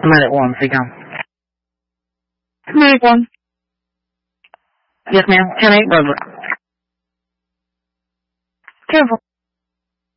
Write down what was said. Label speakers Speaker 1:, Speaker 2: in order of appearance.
Speaker 1: Medic 1, Seacom.
Speaker 2: Medic 1.
Speaker 1: Yes, ma'am. 10-8, Rover.
Speaker 2: Careful.